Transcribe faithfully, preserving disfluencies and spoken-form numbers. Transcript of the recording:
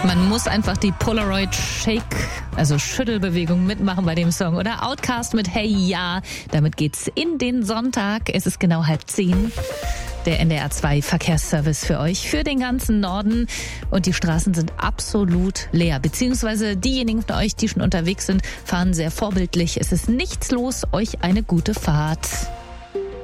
Man muss einfach die Polaroid Shake, also Schüttelbewegung mitmachen bei dem Song. Oder Outkast mit Hey Ja. Damit geht's in den Sonntag. Es ist genau halb zehn. Der N D R zwei Verkehrsservice für euch, für den ganzen Norden. Und die Straßen sind absolut leer. Beziehungsweise diejenigen von euch, die schon unterwegs sind, fahren sehr vorbildlich. Es ist nichts los. Euch eine gute Fahrt.